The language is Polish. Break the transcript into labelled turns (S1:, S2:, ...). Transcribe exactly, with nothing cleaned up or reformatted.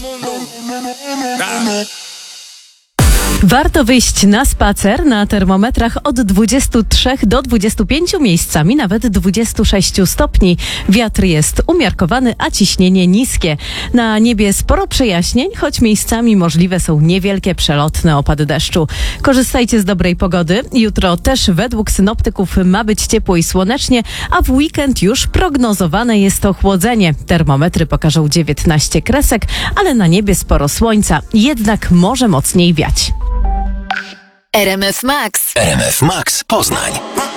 S1: Warto wyjść na spacer. Na termometrach od dwudziestu trzech do dwudziestu pięciu, miejscami nawet dwudziestu sześciu stopni. Wiatr jest umiarkowany, a ciśnienie niskie. Na niebie sporo przejaśnień, choć miejscami możliwe są niewielkie przelotne opady deszczu. Korzystajcie z dobrej pogody. Jutro też według synoptyków ma być ciepło i słonecznie, a w weekend już prognozowane jest ochłodzenie. Termometry pokażą dziewiętnaście kresek, ale na niebie sporo słońca. Jednak może mocniej wiać.
S2: R M F Max.
S3: R M F Max Poznań.